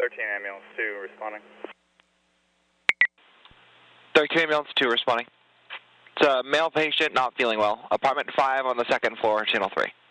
13 ambulance 2 responding. 13 ambulance 2 responding. It's a male patient not feeling well. Apartment 5 on the 2nd floor, channel 3.